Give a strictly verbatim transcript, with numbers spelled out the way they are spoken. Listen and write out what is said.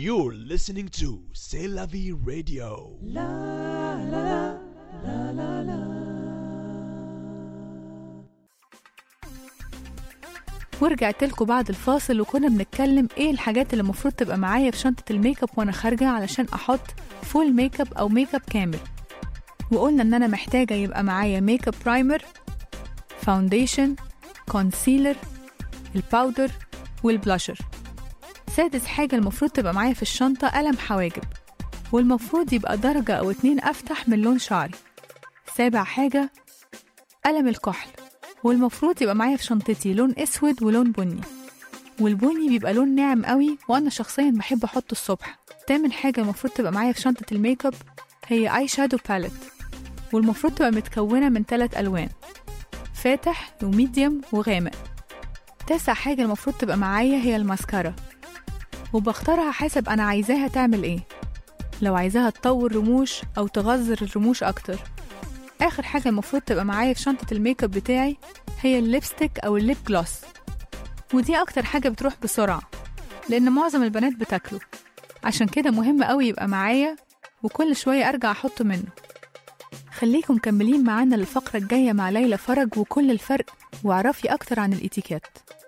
You're listening to C'est la vie radio. La la la la la. ورجعت لكم بعد الفاصل وكنا بنتكلم ايه الحاجات اللي المفروض تبقى معايا في شنطة الميك اب وانا خارجة علشان احط فول ميك اب او ميك اب كامل. وقلنا ان انا محتاجة يبقى معايا ميك اب برايمر، فاونديشن، كونسيلر، الباودر والبلاشر. سادس حاجة المفروض تبقى معايا في الشنطة قلم حواجب، والمفروض يبقى درجة او اتنين افتح من لون شعري. سابع حاجة قلم الكحل، والمفروض يبقى معايا في شنطتي لون اسود ولون بني، والبني بيبقى لون ناعم قوي وانا شخصيا بحب احطه الصبح. تامن حاجة المفروض تبقى معايا في شنطة الميك اب هي اي شادو باليت، والمفروض تبقى متكونة من ثلاث الوان، فاتح وميديوم وغامق. تاسع حاجة المفروض تبقى معايا هي الماسكارا، وبختارها حسب انا عايزاها تعمل ايه، لو عايزاها تطور رموش او تغذر الرموش اكتر. اخر حاجة المفروض تبقى معايا في شنطة الميك اب بتاعي هي الليبستيك او الليب جلوس، ودي اكتر حاجة بتروح بسرعة لان معظم البنات بتاكله، عشان كده مهم قوي يبقى معايا وكل شوية ارجع احطه منه. خليكم مكملين معانا للفقرة الجاية مع ليلى فرج وكل الفرق، واعرفي اكتر عن الاتيكيت.